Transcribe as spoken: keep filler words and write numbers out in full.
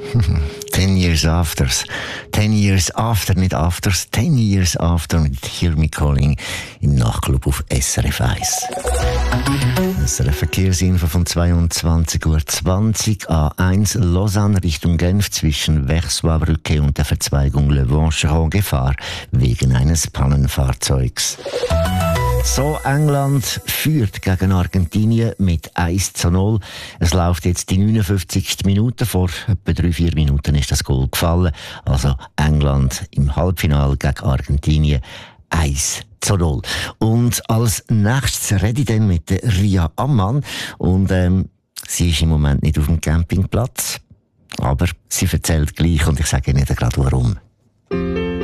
Ten years afters. Ten years after, nicht afters. Ten years after mit Hear Me Calling im Nachtclub auf S R F eins. S R F Verkehrsinfo von zweiundzwanzig Uhr zwanzig. A eins Lausanne Richtung Genf zwischen Wechslobrücke und der Verzweigung Le Vancheron Gefahr wegen eines Pannenfahrzeugs. So, England führt gegen Argentinien mit eins zu null. Es läuft jetzt die neunundfünfzigste Minute. Vor etwa drei, vier Minuten ist das Goal gefallen. Also England im Halbfinale gegen Argentinien eins zu null. Und als nächstes rede ich dann mit der Ria Ammann. Und ähm, sie ist im Moment nicht auf dem Campingplatz. Aber sie erzählt gleich und ich sage Ihnen gerade warum.